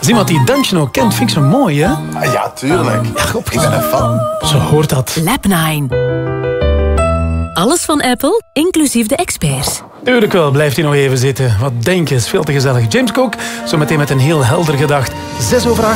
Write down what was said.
Als iemand die dansje ook kent, vind ik zo mooi, hè? Ja, tuurlijk. Ja, Ik ben een fan. zo hoort dat. Lab9. Alles van Apple, inclusief de experts. Tuurlijk wel, blijft hij nog even zitten. Wat denk je, is veel te gezellig. James Cook, zo meteen met een heel helder gedacht. 7:06.